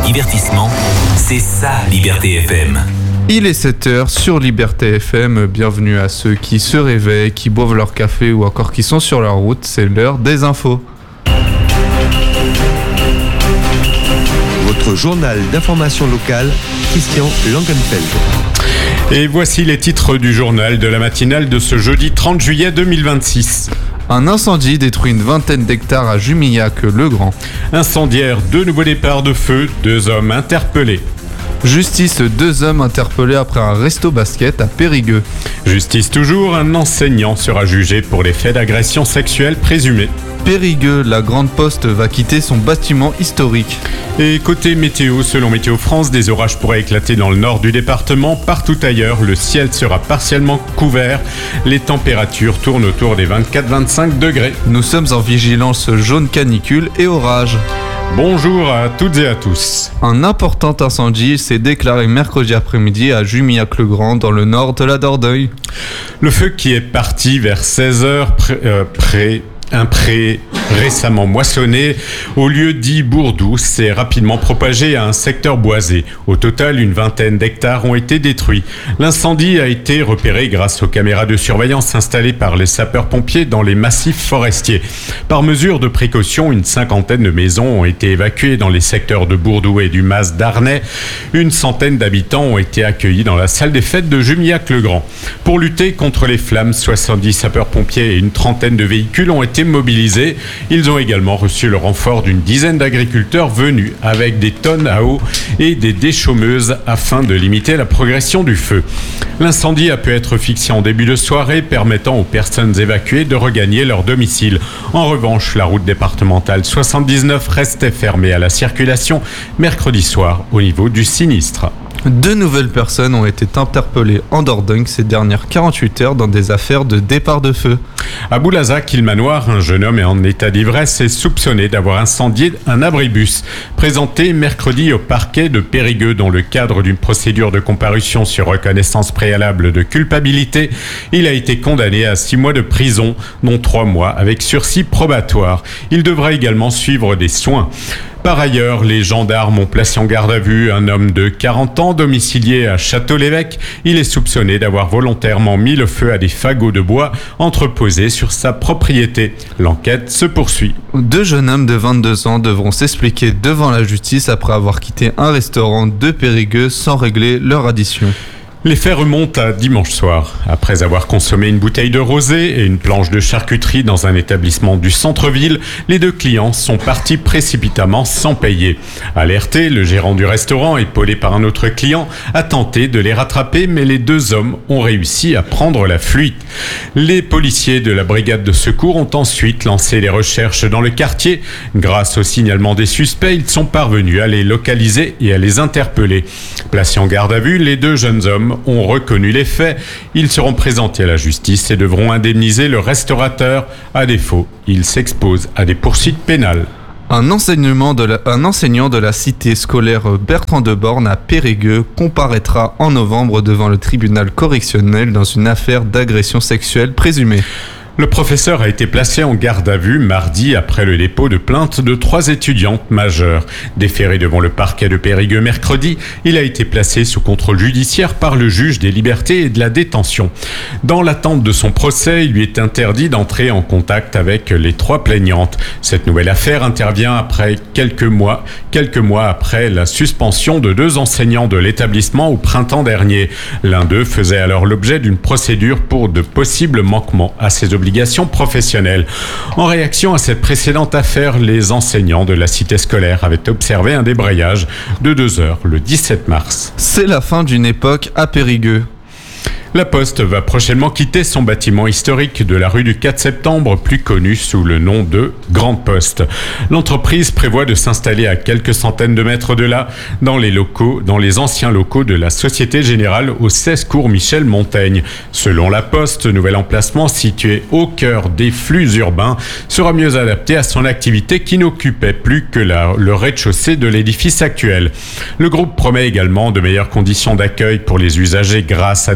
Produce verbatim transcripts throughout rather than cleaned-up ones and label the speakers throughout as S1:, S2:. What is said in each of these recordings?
S1: divertissement, c'est ça Liberté F M.
S2: Il est sept heures sur Liberté F M, bienvenue à ceux qui se réveillent, qui boivent leur café ou encore qui sont sur leur route, c'est l'heure des infos.
S3: Votre journal d'information locale, Christian Langenfeld.
S4: Et voici les titres du journal de la matinale de ce jeudi trente juillet deux mille vingt-six.
S2: Un incendie détruit une vingtaine d'hectares à Jumillac-le-Grand.
S4: Incendiaire, deux nouveaux départs de feu, deux hommes interpellés.
S2: Justice, deux hommes interpellés après un resto basket à Périgueux.
S4: Justice toujours, un enseignant sera jugé pour les faits d'agression sexuelle présumés.
S2: Périgueux, la Grande Poste va quitter son bâtiment historique.
S4: Et côté météo, selon Météo France, des orages pourraient éclater dans le nord du département. Partout ailleurs, le ciel sera partiellement couvert. Les températures tournent autour des vingt-quatre à vingt-cinq degrés.
S2: Nous sommes en vigilance jaune canicule et orage.
S4: Bonjour à toutes et à tous.
S2: Un important incendie s'est déclaré mercredi après-midi à Jumillac-le-Grand dans le nord de la Dordogne.
S4: Le feu qui est parti vers seize heures près... Euh, près Un pré récemment moissonné au lieu dit Bourdou s'est rapidement propagé à un secteur boisé. Au total, une vingtaine d'hectares ont été détruits. L'incendie a été repéré grâce aux caméras de surveillance installées par les sapeurs-pompiers dans les massifs forestiers. Par mesure de précaution, une cinquantaine de maisons ont été évacuées dans les secteurs de Bourdou et du Mas d'Arnay. Une centaine d'habitants ont été accueillis dans la salle des fêtes de Jumillac-le-Grand. Pour lutter contre les flammes, soixante-dix sapeurs-pompiers et une trentaine de véhicules ont été mobilisés. Ils ont également reçu le renfort d'une dizaine d'agriculteurs venus avec des tonnes à eau et des déchaumeuses afin de limiter la progression du feu. L'incendie a pu être fixé en début de soirée, permettant aux personnes évacuées de regagner leur domicile. En revanche, la route départementale soixante-dix-neuf restait fermée à la circulation mercredi soir au niveau du sinistre.
S2: Deux nouvelles personnes ont été interpellées en Dordogne ces dernières quarante-huit heures dans des affaires de départ de feu.
S4: À Boulazac-Ilmanoir, un jeune homme en état d'ivresse est soupçonné d'avoir incendié un abribus présenté mercredi au parquet de Périgueux dans le cadre d'une procédure de comparution sur reconnaissance préalable de culpabilité. Il a été condamné à six mois de prison, dont trois mois avec sursis probatoire. Il devra également suivre des soins. Par ailleurs, les gendarmes ont placé en garde à vue un homme de quarante ans domicilié à Château-l'Évêque. Il est soupçonné d'avoir volontairement mis le feu à des fagots de bois entreposés sur sa propriété. L'enquête se poursuit.
S2: Deux jeunes hommes de vingt-deux ans devront s'expliquer devant la justice après avoir quitté un restaurant de Périgueux sans régler leur addition.
S4: Les faits remontent à dimanche soir. Après avoir consommé une bouteille de rosé et une planche de charcuterie dans un établissement du centre-ville, les deux clients sont partis précipitamment sans payer. Alerté, le gérant du restaurant, épaulé par un autre client, a tenté de les rattraper, mais les deux hommes ont réussi à prendre la fuite. Les policiers de la brigade de secours ont ensuite lancé les recherches dans le quartier. Grâce au signalement des suspects, ils sont parvenus à les localiser et à les interpeller. Placés en garde à vue, les deux jeunes hommes ont reconnu les faits. Ils seront présentés à la justice et devront indemniser le restaurateur. À défaut, ils s'exposent à des poursuites pénales.
S2: Un, enseignement de la, un enseignant de la cité scolaire Bertrand de Born à Périgueux comparaîtra en novembre devant le tribunal correctionnel dans une affaire d'agression sexuelle présumée.
S4: Le professeur a été placé en garde à vue mardi après le dépôt de plainte de trois étudiantes majeures. Déféré devant le parquet de Périgueux mercredi, il a été placé sous contrôle judiciaire par le juge des libertés et de la détention. Dans l'attente de son procès, il lui est interdit d'entrer en contact avec les trois plaignantes. Cette nouvelle affaire intervient après quelques mois, quelques mois après la suspension de deux enseignants de l'établissement au printemps dernier. L'un d'eux faisait alors l'objet d'une procédure pour de possibles manquements à ses obligations professionnelles. En réaction à cette précédente affaire, les enseignants de la cité scolaire avaient observé un débrayage de deux heures le dix-sept mars.
S2: C'est la fin d'une époque à Périgueux.
S4: La Poste va prochainement quitter son bâtiment historique de la rue du quatre septembre, plus connu sous le nom de Grande Poste. L'entreprise prévoit de s'installer à quelques centaines de mètres de là, dans les locaux, dans les anciens locaux de la Société Générale au seize cours Michel Montaigne. Selon la Poste, ce nouvel emplacement situé au cœur des flux urbains sera mieux adapté à son activité qui n'occupait plus que la, le rez-de-chaussée de l'édifice actuel. Le groupe promet également de meilleures conditions d'accueil pour les usagers grâce à des locaux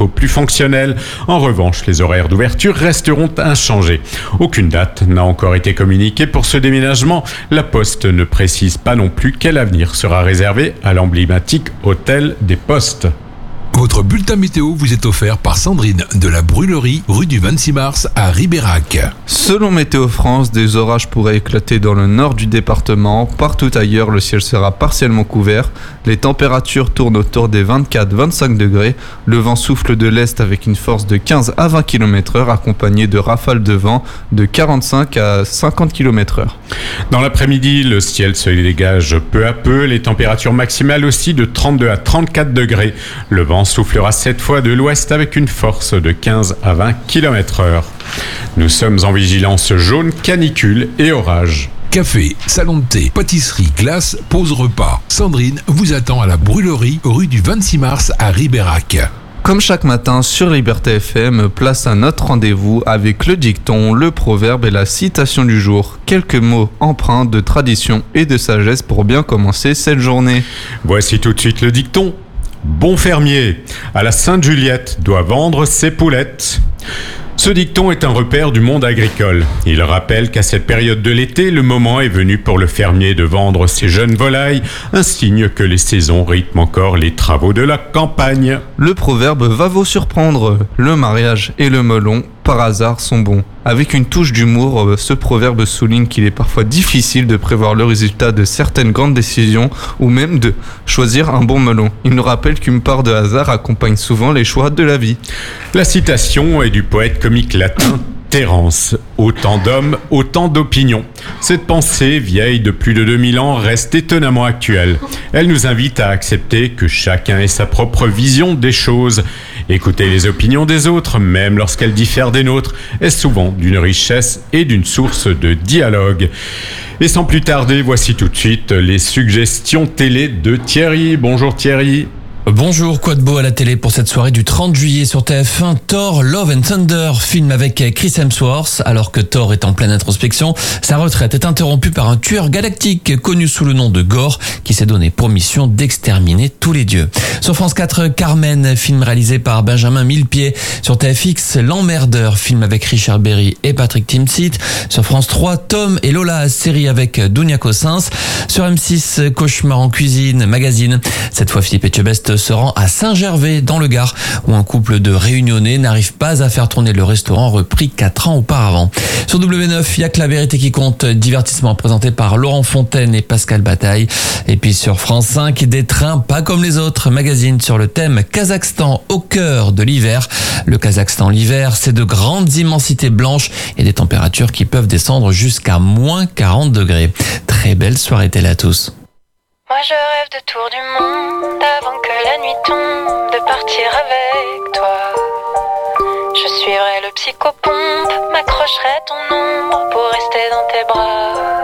S4: métro plus fonctionnel. En revanche, les horaires d'ouverture resteront inchangés. Aucune date n'a encore été communiquée pour ce déménagement. La Poste ne précise pas non plus quel avenir sera réservé à l'emblématique hôtel des Postes.
S5: Votre bulletin météo vous est offert par Sandrine de la Brûlerie, rue du vingt-six mars à Ribérac.
S2: Selon Météo France, des orages pourraient éclater dans le nord du département. Partout ailleurs, le ciel sera partiellement couvert. Les températures tournent autour des vingt-quatre à vingt-cinq degrés. Le vent souffle de l'est avec une force de quinze à vingt kilomètres heure, accompagné de rafales de vent de quarante-cinq à cinquante kilomètres heure.
S4: Dans l'après-midi, le ciel se dégage peu à peu. Les températures maximales aussi de trente-deux à trente-quatre degrés. Le vent soufflera cette fois de l'ouest avec une force de quinze à vingt kilomètres heure. Nous sommes en vigilance jaune, canicule et orage.
S5: Café, salon de thé, pâtisserie, glace, pause repas. Sandrine vous attend à la Brûlerie, rue du vingt-six mars à Ribérac.
S2: Comme chaque matin sur Liberté F M, place à notre rendez-vous avec le dicton, le proverbe et la citation du jour. Quelques mots empreints de tradition et de sagesse pour bien commencer cette journée.
S4: Voici tout de suite le dicton. Bon fermier, à la Sainte-Juliette, doit vendre ses poulettes. Ce dicton est un repère du monde agricole. Il rappelle qu'à cette période de l'été, le moment est venu pour le fermier de vendre ses jeunes volailles, un signe que les saisons rythment encore les travaux de la campagne.
S2: Le proverbe va vous surprendre. Le mariage et le melon, par hasard, sont bons. Avec une touche d'humour, ce proverbe souligne qu'il est parfois difficile de prévoir le résultat de certaines grandes décisions ou même de choisir un bon melon. Il nous rappelle qu'une part de hasard accompagne souvent les choix de la vie.
S4: La citation est du poète comique latin Terence. Autant d'hommes, autant d'opinions. Cette pensée, vieille de plus de deux mille ans, reste étonnamment actuelle. Elle nous invite à accepter que chacun ait sa propre vision des choses. Écouter les opinions des autres, même lorsqu'elles diffèrent des nôtres, est souvent d'une richesse et d'une source de dialogue. Et sans plus tarder, voici tout de suite les suggestions télé de Thierry. Bonjour Thierry.
S6: Bonjour, quoi de beau à la télé pour cette soirée du trente juillet sur T F un, Thor, Love and Thunder, film avec Chris Hemsworth. Alors que Thor est en pleine introspection, sa retraite est interrompue par un tueur galactique connu sous le nom de Gore qui s'est donné pour mission d'exterminer tous les dieux. Sur France quatre, Carmen, film réalisé par Benjamin Millepied. Sur T F X, L'Emmerdeur, film avec Richard Berry et Patrick Timsit. Sur France trois, Tom et Lola, série avec Dounia Cossens. Sur M six, Cauchemar en cuisine, magazine. Cette fois, Philippe Etchebest se rend à Saint-Gervais dans le Gard où un couple de réunionnais n'arrive pas à faire tourner le restaurant repris quatre ans auparavant. Sur W neuf, il y a que la vérité qui compte, divertissement présenté par Laurent Fontaine et Pascal Bataille. Et puis sur France cinq, des trains pas comme les autres, magazine sur le thème Kazakhstan au cœur de l'hiver. Le Kazakhstan l'hiver, c'est de grandes immensités blanches et des températures qui peuvent descendre jusqu'à moins quarante degrés. Très belle soirée télé à tous.
S7: Moi je rêve de tour du monde avant que la nuit tombe, de partir avec toi. Je suivrai le psychopompe, m'accrocherai ton ombre pour rester dans tes bras.